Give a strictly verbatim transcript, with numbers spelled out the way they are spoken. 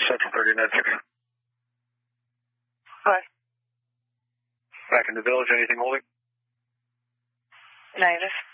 Central thirty net six. Hi. Back in the village, anything holding? Negative.